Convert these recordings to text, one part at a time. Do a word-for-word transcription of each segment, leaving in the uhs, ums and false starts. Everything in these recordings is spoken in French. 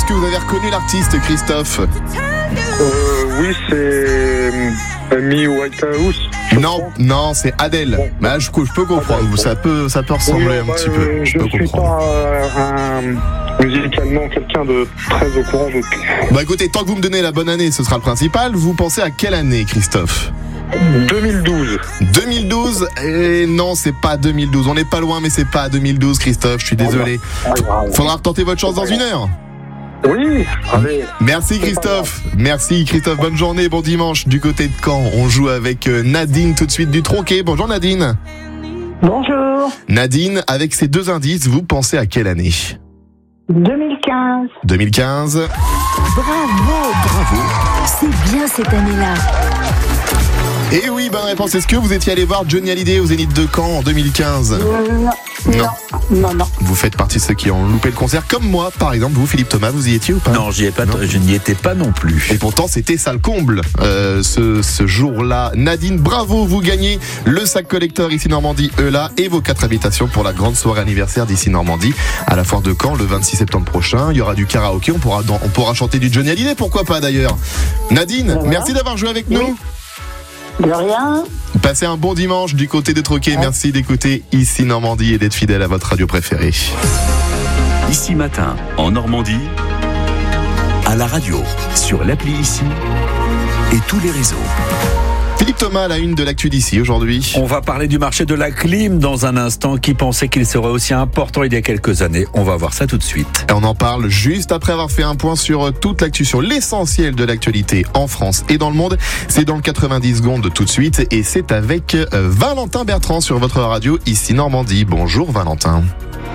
Est-ce que vous avez reconnu l'artiste, Christophe ? Euh, oui, c'est Amy Whitehouse. Non, non, c'est Adèle. Bon. Bah, je, je peux comprendre. Adèle, bon. Ça peut, ça peut ressembler oui, un bah, petit peu. Je, je peux suis comprendre. pas un musicalement quelqu'un de très au courant. Donc... Bah écoutez, tant que vous me donnez la bonne année, ce sera le principal. Vous pensez à quelle année, Christophe ? deux mille douze. deux mille douze et non, c'est pas deux mille douze. On n'est pas loin, mais c'est pas deux mille douze, Christophe. Je suis désolé. Faudra retenter votre chance dans une heure. Oui, allez. Merci Christophe. Merci Christophe. Bonne journée, bon dimanche du côté de Caen. On joue avec Nadine tout de suite du Tronquet. Bonjour Nadine. Bonjour. Nadine, avec ces deux indices, vous pensez à quelle année ? deux mille quinze. deux mille quinze. Bravo, bravo. C'est bien cette année-là. Et oui, bonne réponse. Est-ce que vous étiez allé voir Johnny Hallyday au Zénith de Caen en deux mille quinze ? Non. Non. Non, non. Vous faites partie de ceux qui ont loupé le concert, comme moi, par exemple. Vous, Philippe Thomas, vous y étiez ou pas ? Non, j'y ai pas, non. Je n'y étais pas non plus. Et pourtant, c'était ça le comble, euh, ce, ce jour-là. Nadine, bravo, vous gagnez le sac collector ici Normandie, eux là, et vos quatre invitations pour la grande soirée anniversaire d'ici Normandie à la foire de Caen le vingt-six septembre prochain. Il y aura du karaoké, on pourra, on pourra chanter du Johnny Hallyday, pourquoi pas d'ailleurs. Nadine, voilà. Merci d'avoir joué avec oui. nous. De rien. Passez un bon dimanche du côté de Troquet. Merci d'écouter Ici Normandie et d'être fidèle à votre radio préférée. Ici Matin, en Normandie, à la radio, sur l'appli Ici et tous les réseaux. Philippe Thomas, à la une de l'actu d'ici aujourd'hui. On va parler du marché de la clim dans un instant. Qui pensait qu'il serait aussi important il y a quelques années ? On va voir ça tout de suite. Et on en parle juste après avoir fait un point sur toute l'actu, sur l'essentiel de l'actualité en France et dans le monde. C'est dans le quatre-vingt-dix secondes tout de suite et c'est avec Valentin Bertrand sur votre radio Ici Normandie. Bonjour Valentin.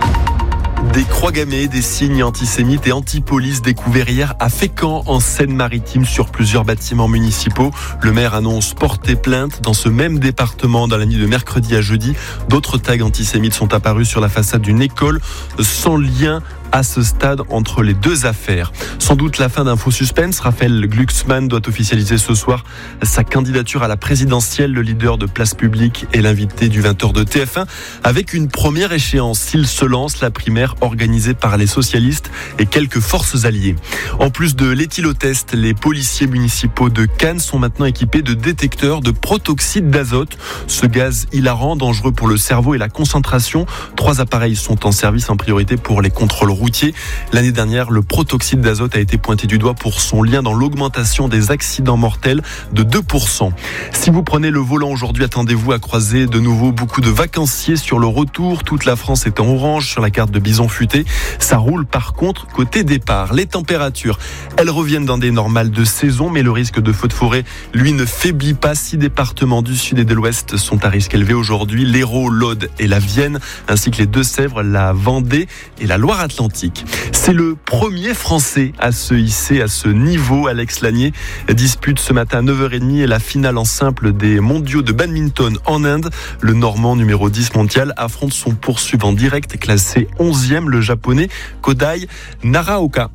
Des croix gammées, des signes antisémites et anti-police découverts hier à Fécamp, en Seine-Maritime, sur plusieurs bâtiments municipaux. Le maire annonce porter plainte. Dans ce même département, dans la nuit de mercredi à jeudi, d'autres tags antisémites sont apparus sur la façade d'une école, sans lien à ce stade entre les deux affaires. Sans doute la fin d'un faux suspense. Raphaël Glucksmann doit officialiser ce soir sa candidature à la présidentielle. Le leader de Place Publique est l'invité du vingt heures de T F un avec une première échéance. S'il se lance, la primaire organisée par les socialistes et quelques forces alliées. En plus de l'éthylotest, les policiers municipaux de Cannes sont maintenant équipés de détecteurs de protoxyde d'azote. Ce gaz hilarant, dangereux pour le cerveau et la concentration. Trois appareils sont en service en priorité pour les contrôles routier. L'année dernière, le protoxyde d'azote a été pointé du doigt pour son lien dans l'augmentation des accidents mortels de deux pour cent. Si vous prenez le volant aujourd'hui, attendez-vous à croiser de nouveau beaucoup de vacanciers sur le retour. Toute la France est en orange sur la carte de Bison Futé. Ça roule par contre côté départ. Les températures, elles reviennent dans des normales de saison, mais le risque de feu de forêt, lui, ne faiblit pas. Six départements du sud et de l'ouest sont à risque élevé aujourd'hui. L'Hérault, l'Aude et la Vienne, ainsi que les Deux-Sèvres, la Vendée et la Loire-Atlantique. C'est le premier Français à se hisser à ce niveau. Alex Lanier dispute ce matin à neuf heures trente la finale en simple des mondiaux de badminton en Inde. Le Normand numéro dix mondial affronte son poursuivant direct classé onzième, le Japonais Kodai Naraoka.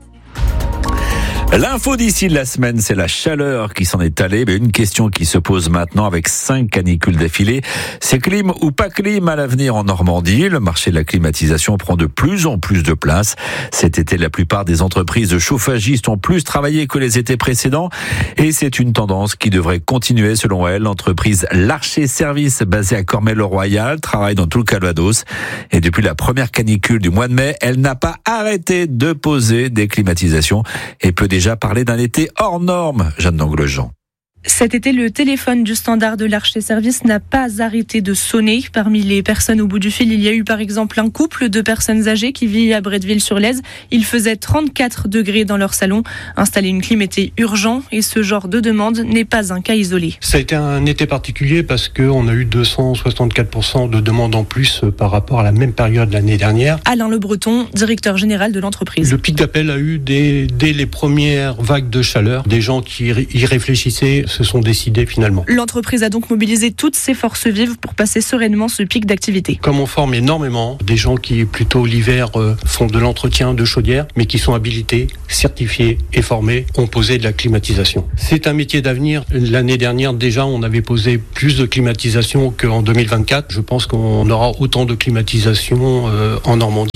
L'info d'ici de la semaine, c'est la chaleur qui s'en est allée. Mais une question qui se pose maintenant avec cinq canicules d'affilée. C'est clim ou pas clim à l'avenir en Normandie? Le marché de la climatisation prend de plus en plus de place. Cet été, la plupart des entreprises chauffagistes ont plus travaillé que les étés précédents. Et c'est une tendance qui devrait continuer selon elle. L'entreprise Larcher Service, basée à Cormay-le-Royal, travaille dans tout le Calvados. Et depuis la première canicule du mois de mai, elle n'a pas arrêté de poser des climatisations et peut déjà parler d'un été hors norme. Jeanne d'Anglejean. Cet été, le téléphone du standard de Larcher Service n'a pas arrêté de sonner. Parmi les personnes au bout du fil, il y a eu par exemple un couple de personnes âgées qui vit à Bretteville-sur-Lez. Il faisait trente-quatre degrés dans leur salon. Installer une clim était urgent et ce genre de demande n'est pas un cas isolé. Ça a été un été particulier parce qu'on a eu deux cent soixante-quatre pour cent de demandes en plus par rapport à la même période l'année dernière. Alain Le Breton, directeur général de l'entreprise. Le pic d'appel a eu dès, dès les premières vagues de chaleur. Des gens qui y réfléchissaient se sont décidés finalement. L'entreprise a donc mobilisé toutes ses forces vives pour passer sereinement ce pic d'activité. Comme on forme énormément des gens qui plutôt l'hiver euh, font de l'entretien de chaudière, mais qui sont habilités, certifiés et formés, ont posé de la climatisation. C'est un métier d'avenir. L'année dernière déjà on avait posé plus de climatisation qu'en deux mille vingt-quatre. Je pense qu'on aura autant de climatisation euh, en Normandie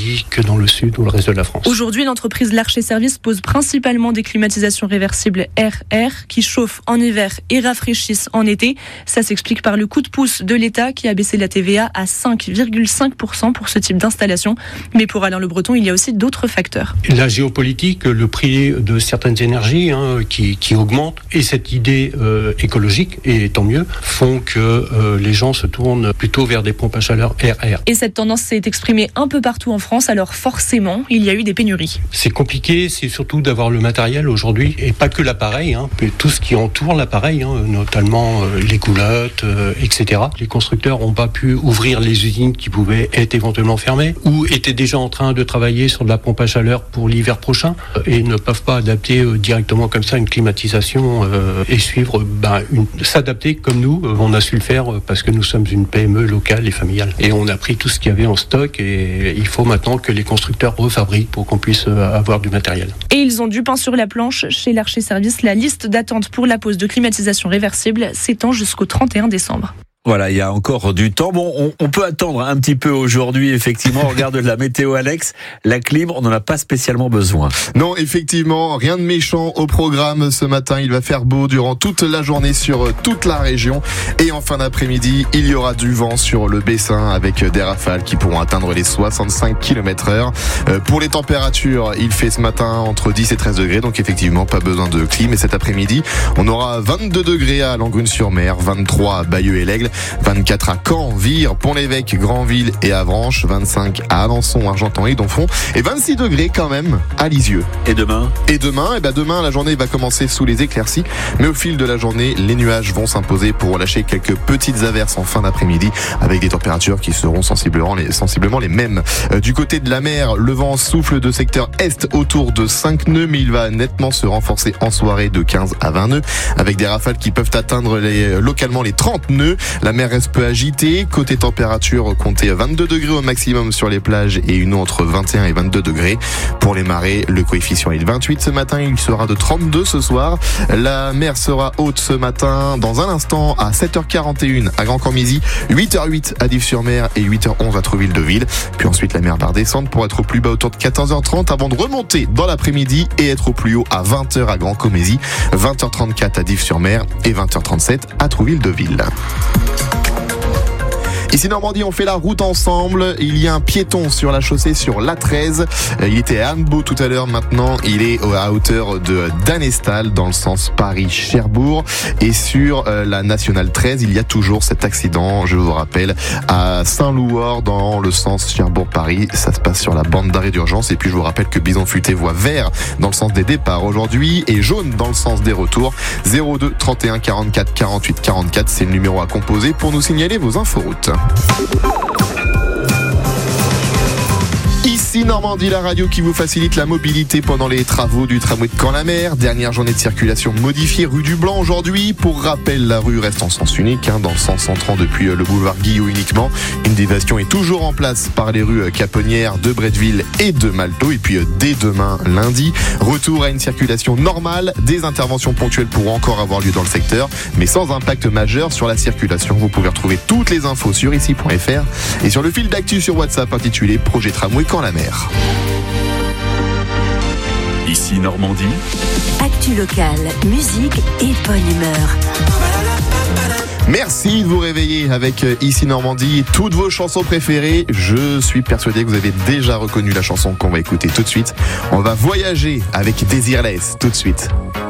Normandie que dans le sud ou le reste de la France. Aujourd'hui, l'entreprise Larcher Service pose principalement des climatisations réversibles R R qui chauffent en hiver et rafraîchissent en été. Ça s'explique par le coup de pouce de l'État qui a baissé la T V A à cinq virgule cinq pour cent pour ce type d'installation. Mais pour Alain Le Breton, il y a aussi d'autres facteurs. La géopolitique, le prix de certaines énergies hein, qui, qui augmente et cette idée euh, écologique, et tant mieux, font que euh, les gens se tournent plutôt vers des pompes à chaleur R R. Et cette tendance s'est exprimée un peu partout en France, alors forcément, il y a eu des pénuries. C'est compliqué, c'est surtout d'avoir le matériel aujourd'hui, et pas que l'appareil, hein, mais tout ce qui entoure l'appareil, hein, notamment euh, les coulottes, euh, et cetera. Les constructeurs n'ont pas pu ouvrir les usines qui pouvaient être éventuellement fermées, ou étaient déjà en train de travailler sur de la pompe à chaleur pour l'hiver prochain, euh, et ne peuvent pas adapter euh, directement comme ça une climatisation euh, et suivre, ben, une, s'adapter comme nous, euh, on a su le faire euh, parce que nous sommes une P M E locale et familiale. Et on a pris tout ce qu'il y avait en stock et il faut maintenant que les constructeurs refabriquent pour qu'on puisse euh, avoir du matériel. Et ils ont du pain sur la planche. Chez Larcher Service, la liste d'attente pour la pose de climatisation réversible s'étend jusqu'au trente et un décembre. Voilà, il y a encore du temps. Bon, on, on peut attendre un petit peu aujourd'hui, effectivement. On regarde la météo, Alex. La clim, on n'en a pas spécialement besoin. Non, effectivement, rien de méchant au programme ce matin. Il va faire beau durant toute la journée sur toute la région. Et en fin d'après-midi, il y aura du vent sur le Bessin avec des rafales qui pourront atteindre les soixante-cinq kilomètres heure. Euh, pour les températures, il fait ce matin entre dix et treize degrés. Donc effectivement, pas besoin de clim. Et cet après-midi, on aura vingt-deux degrés à Langrune-sur-Mer, vingt-trois à Bayeux et l'Aigle, vingt-quatre à Caen, Vire, Pont-l'Évêque, Granville et Avranches, vingt-cinq à Alençon, Argentan et Donfont et vingt-six degrés quand même à Lisieux. Et demain Et demain, eh ben demain la journée va commencer sous les éclaircies, mais au fil de la journée, les nuages vont s'imposer pour lâcher quelques petites averses en fin d'après-midi avec des températures qui seront sensiblement les, sensiblement les mêmes. Euh, du côté de la mer, le vent souffle de secteur est autour de cinq nœuds, mais il va nettement se renforcer en soirée de quinze à vingt nœuds avec des rafales qui peuvent atteindre les, localement les trente nœuds. La mer reste peu agitée. Côté température, comptez vingt-deux degrés au maximum sur les plages et une eau entre vingt et un et vingt-deux degrés. Pour les marées, le coefficient est de vingt-huit ce matin, il sera de trente-deux ce soir. La mer sera haute ce matin dans un instant à sept heures quarante et un à Grand-Cormizy, huit heures huit à Dives-sur-Mer et huit heures onze à Trouville-de-Ville. Puis ensuite la mer va redescendre pour être au plus bas autour de quatorze heures trente avant de remonter dans l'après-midi et être au plus haut à vingt heures à Grand-Cormizy, vingt heures trente-quatre à Dives-sur-Mer et vingt heures trente-sept à Trouville-de-Ville. Ici Normandie, on fait la route ensemble. Il y a un piéton sur la chaussée sur l'A treize. Il était à Annebault tout à l'heure. Maintenant, il est à hauteur de Danestal dans le sens Paris-Cherbourg. Et sur la nationale treize, il y a toujours cet accident, je vous rappelle, à Saint-Louor dans le sens Cherbourg-Paris. Ça se passe sur la bande d'arrêt d'urgence. Et puis je vous rappelle que Bison Futé voit vert dans le sens des départs aujourd'hui et jaune dans le sens des retours. zéro deux trente et un quarante-quatre quarante-huit quarante-quatre, c'est le numéro à composer pour nous signaler vos inforoutes. Ici Normandie, la radio qui vous facilite la mobilité pendant les travaux du tramway de Caen-la-Mer. Dernière journée de circulation modifiée rue du Blanc aujourd'hui. Pour rappel, la rue reste en sens unique, hein, dans le sens entrant depuis le boulevard Guillot uniquement. Une déviation est toujours en place par les rues Caponnière, de Bretteville et de Malteau. Et puis dès demain, lundi, retour à une circulation normale. Des interventions ponctuelles pourront encore avoir lieu dans le secteur, mais sans impact majeur sur la circulation. Vous pouvez retrouver toutes les infos sur ici point f r et sur le fil d'actu sur WhatsApp intitulé Projet Tramway Caen-la-Mer. Ici Normandie. Actu locale, musique et bonne humeur. Merci de vous réveiller avec Ici Normandie, toutes vos chansons préférées. Je suis persuadé que vous avez déjà reconnu la chanson qu'on va écouter tout de suite. On va voyager avec Désirless tout de suite.